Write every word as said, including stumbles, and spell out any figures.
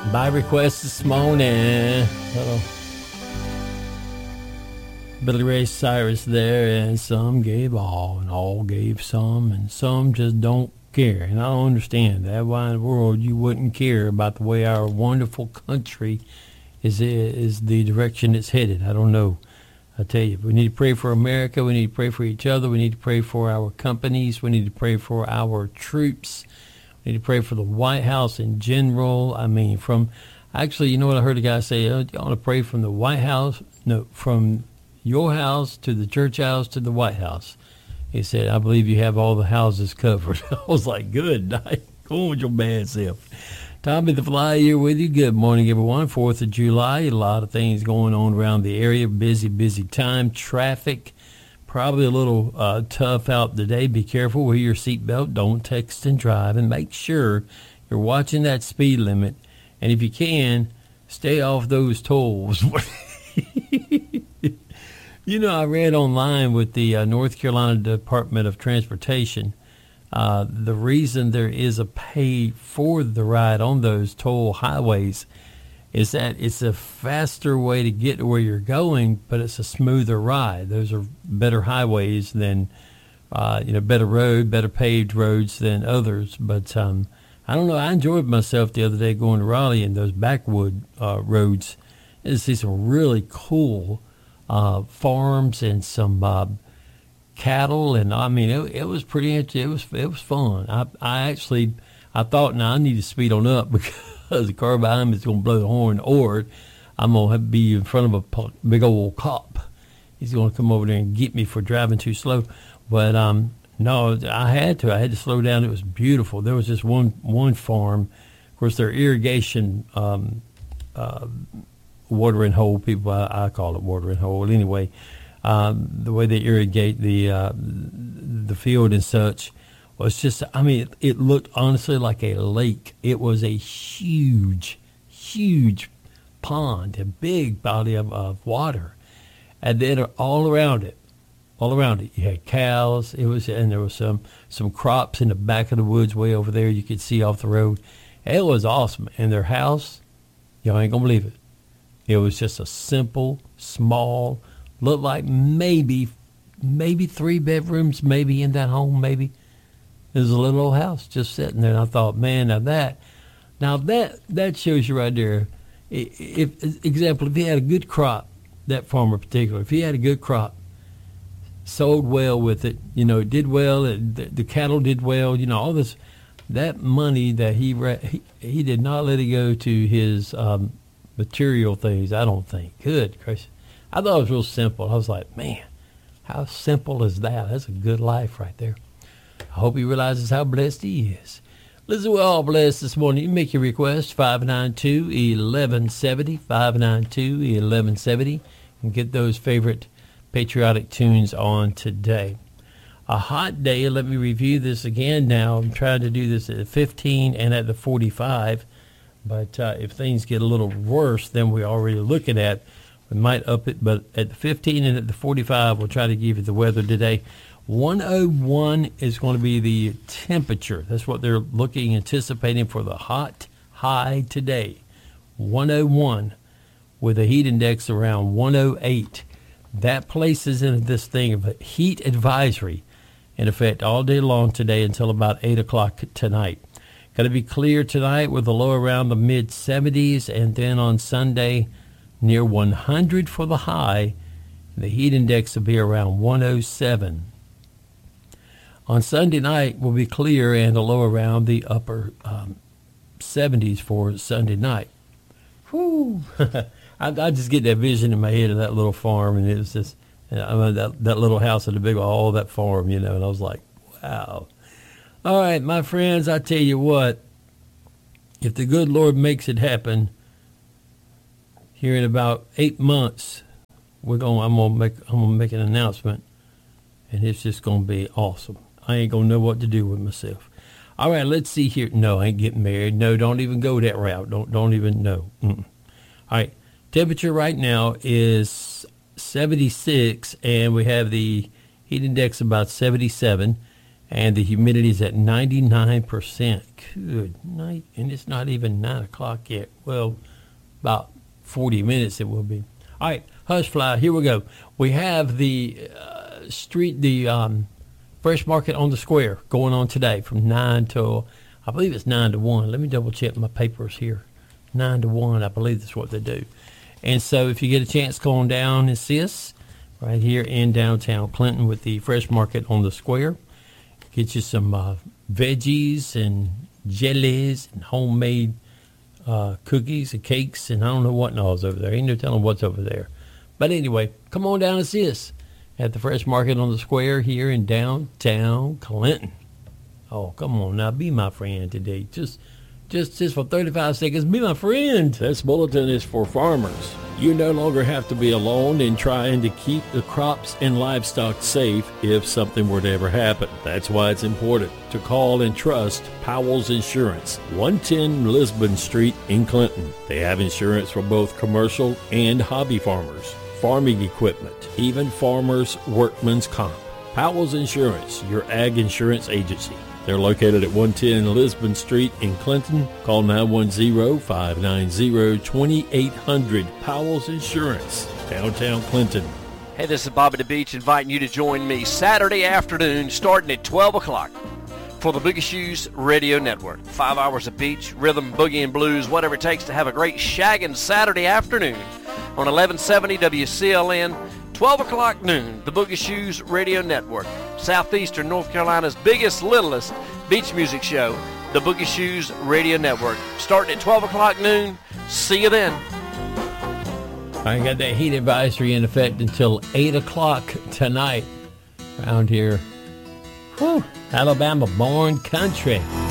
By request this morning. Hello. Billy Ray Cyrus there, and some gave all, and all gave some, and some just don't care. And I don't understand that. Why in the world you wouldn't care about the way our wonderful country is is the direction it's headed? I don't know. I tell you, we need to pray for America. We need to pray for each other. We need to pray for our companies. We need to pray for our troops. We need to pray for the White House in general. I mean, from actually, you know what I heard a guy say? Oh, you want to pray from the White House? No, from your house to the church house to the White House. He said, I believe you have all the houses covered. I was like, good night. Go on with your bad self. Tommy the Fly here with you. Good morning, everyone. fourth of July. A lot of things going on around the area. Busy, busy time. Traffic. Probably a little uh, tough out today. Be careful. Wear your seatbelt. Don't text and drive. And make sure you're watching that speed limit. And if you can, stay off those tolls. You know, I read online with the uh, North Carolina Department of Transportation, uh, the reason there is a pay for the ride on those toll highways is that it's a faster way to get to where you're going, but it's a smoother ride. Those are better highways than, uh, you know, better road, better paved roads than others. But um, I don't know. I enjoyed myself the other day going to Raleigh in those backwood uh, roads and see some really cool Uh, farms and some uh, cattle, and I mean it, it was pretty. It was it was fun. I I actually I thought now I need to speed on up because the car behind me is going to blow the horn, or I'm going to have to be in front of a big old cop. He's going to come over there and get me for driving too slow. But um, no, I had to. I had to slow down. It was beautiful. There was just one one farm. Of course, their irrigation. Um, uh, watering hole, people, I, I call it watering hole. Anyway, um, the way they irrigate the uh, the field and such was just, I mean, it, it looked honestly like a lake. It was a huge, huge pond, a big body of, of water. And then all around it, all around it, you had cows. It was, and there was some, some crops in the back of the woods way over there you could see off the road. It was awesome. And their house, y'all ain't going to believe it. It was just a simple, small, looked like maybe, maybe three bedrooms, maybe in that home, maybe. It was a little old house just sitting there. And I thought, man, now that, now that, that shows you right there. If, if example, if he had a good crop, that farmer in particular, if he had a good crop, sold well with it, you know, did well, it, the, the cattle did well, you know, all this, that money that he, he, he did not let it go to his, um, material things, I don't think. Good gracious. I thought it was real simple. I was like, man, how simple is that? That's a good life right there. I hope he realizes how blessed he is. Listen, we're all blessed this morning. You make your request, five nine two, eleven seventy, five nine two, eleven seventy, and get those favorite patriotic tunes on today. A hot day, let me review this again now. I'm trying to do this at the fifteen and at the forty-five. But uh, if things get a little worse than we're already looking at, we might up it. But at the fifteen and at the forty-five, we'll try to give you the weather today. one oh one is going to be the temperature. That's what they're looking, anticipating for the hot high today. one oh one with a heat index around one oh eight. That places in this thing of a heat advisory in effect all day long today until about eight o'clock tonight. Going to be clear tonight with a low around the mid seventies, and then on Sunday near one hundred for the high. The heat index will be around one oh seven. On Sunday night will be clear and a low around the upper um, seventies for Sunday night. Whew. I, I just get that vision in my head of that little farm, and it was just, I mean, that, that little house and the big, all that farm, you know, and I was like, wow. All right, my friends, I tell you what, if the good Lord makes it happen, here in about eight months, we're going. I'm gonna make. I'm gonna make an announcement, and it's just gonna be awesome. I ain't gonna know what to do with myself. All right, let's see here. No, I ain't getting married. No, don't even go that route. Don't don't even no. Mm-mm. All right, temperature right now is seventy-six, and we have the heat index about seventy-seven. and the humidity is at ninety-nine percent. Good night. And it's not even nine o'clock yet. Well, about forty minutes it will be. All right, hush fly, here we go. We have the uh, street, the um, Fresh Market on the Square going on today from nine till, I believe it's nine to one. Let me double check my papers here. nine to one, I believe that's what they do. And so if you get a chance, go on down and see us right here in downtown Clinton with the Fresh Market on the Square. Get you some uh, veggies and jellies and homemade uh, cookies and cakes and I don't know what and all's over there. Ain't no telling what's over there. But anyway, come on down and see us at the Fresh Market on the Square here in downtown Clinton. Oh, come on now, be my friend today. Just Just, just for thirty-five seconds, be my friend. This bulletin is for farmers. You no longer have to be alone in trying to keep the crops and livestock safe if something were to ever happen. That's why it's important to call and trust Powell's Insurance, one ten Lisbon Street in Clinton. They have insurance for both commercial and hobby farmers, farming equipment, even farmers' workman's comp. Powell's Insurance, your ag insurance agency. They're located at one ten Lisbon Street in Clinton. Call nine one zero, five nine zero, two eight hundred. Powell's Insurance, downtown Clinton. Hey, this is Bobby the Beach inviting you to join me Saturday afternoon starting at twelve o'clock for the Boogie Shoes Radio Network. Five hours of beach, rhythm, boogie, and blues, whatever it takes to have a great shagging Saturday afternoon on eleven seventy W C L N. twelve o'clock noon, the Boogie Shoes Radio Network. Southeastern North Carolina's biggest, littlest beach music show, the Boogie Shoes Radio Network. Starting at twelve o'clock noon. See you then. I got that heat advisory in effect until eight o'clock tonight around here. Whew, Alabama born country.